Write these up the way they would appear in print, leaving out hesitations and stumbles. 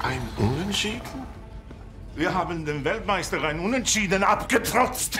Ein Unentschieden? Wir haben den Weltmeister ein Unentschieden abgetrotzt.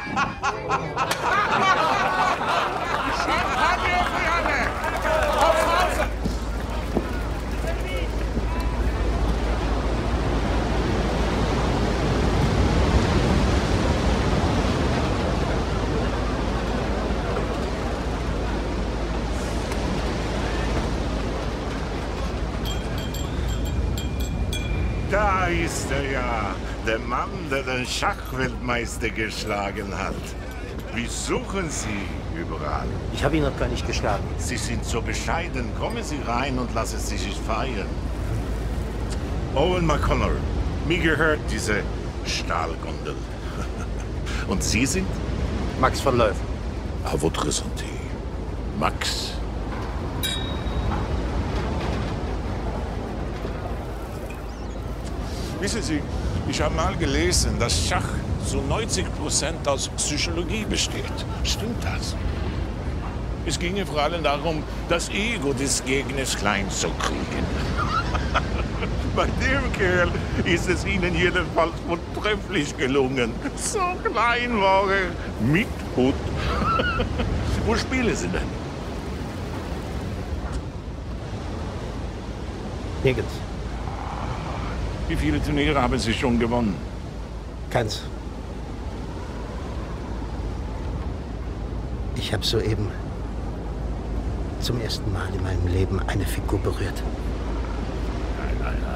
Da ist er ja, der Mann, der den Schachweltmeister geschlagen hat. Wir suchen Sie überall. Ich habe ihn noch gar nicht geschlagen. Sie sind so bescheiden. Kommen Sie rein und lassen Sie sich feiern. Owen McConnell, mir gehört diese Stahlgondel. Und Sie sind? Max von Löw. À votre santé, Max. Wissen Sie, ich habe mal gelesen, dass Schach zu 90% aus Psychologie besteht. Stimmt das? Es ginge vor allem darum, das Ego des Gegners klein zu kriegen. Bei dem Kerl ist es Ihnen jedenfalls vortrefflich gelungen. So klein war er, mit Hut. Wo spielen Sie denn? Nirgends. Wie viele Turniere haben Sie schon gewonnen? Keins. Ich habe soeben zum ersten Mal in meinem Leben eine Figur berührt. Nein, nein,